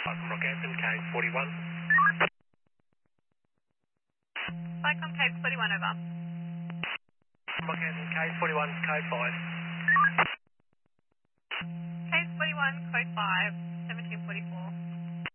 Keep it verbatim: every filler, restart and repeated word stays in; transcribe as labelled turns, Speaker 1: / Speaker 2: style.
Speaker 1: From Rockhampton, code forty-one.
Speaker 2: Cyclone Code forty-one, over.
Speaker 1: From Rockhampton, code forty-one, code five.
Speaker 2: Code forty-one, code five, seventeen forty-four.